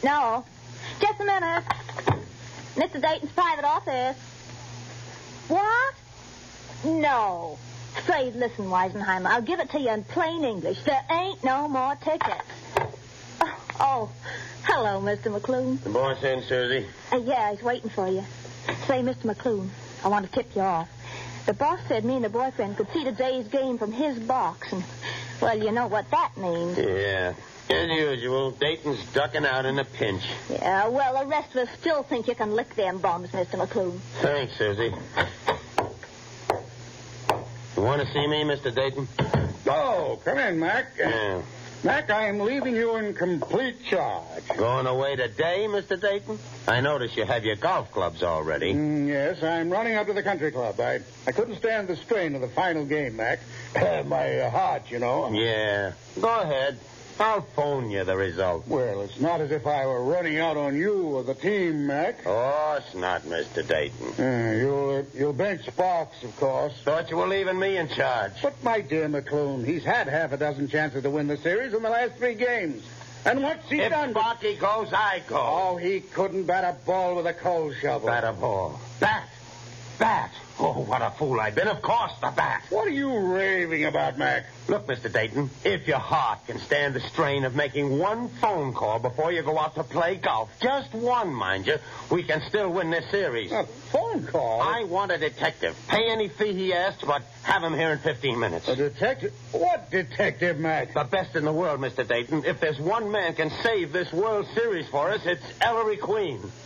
No. Just a minute. Mr. Dayton's private office. What? No. Say, listen, Weisenheimer, I'll give it to you in plain English. There ain't no more tickets. Oh, hello, Mr. McClune. The boss in, Susie? Yeah, he's waiting for you. Say, Mr. McClune, I want to tip you off. The boss said me and the boyfriend could see today's game from his box, and, well, you know what that means. Yeah. As usual, Dayton's ducking out in a pinch. Yeah, well, the rest of us still think you can lick them bums, Mr. McClune. Thanks, Susie. You want to see me, Mr. Dayton? Oh, come in, Mac. Yeah. Mac, I am leaving you in complete charge. Going away today, Mr. Dayton? I notice you have your golf clubs already. Yes, I'm running up to the country club. I couldn't stand the strain of the final game, Mac. My heart, you know. Yeah. Go ahead. I'll phone you the result. Well, it's not as if I were running out on you or the team, Mac. Of course not, Mr. Dayton. You'll bench Sparks, of course. Thought you were leaving me in charge. But, my dear McClune, he's had half a dozen chances to win the series in the last 3 games. And what's he done? If Sparky goes, I go. Oh, he couldn't bat a ball with a coal shovel. Bat a ball. Bat. Oh, what a fool I've been. Of course, the bat. What are you raving about, Mac? Look, Mr. Dayton, if your heart can stand the strain of making one phone call before you go out to play golf, just one, mind you, we can still win this series. A phone call? I want a detective. Pay any fee he asks, but have him here in 15 minutes. A detective? What detective, Mac? The best in the world, Mr. Dayton. If there's one man can save this World Series for us, it's Ellery Queen.